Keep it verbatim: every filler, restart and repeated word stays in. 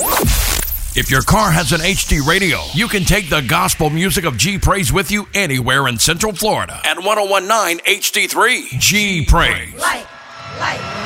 If your car has an H D radio, you can take the gospel music of G Praise with you anywhere in Central Florida at one oh one point nine H D three. G Praise. Light, light.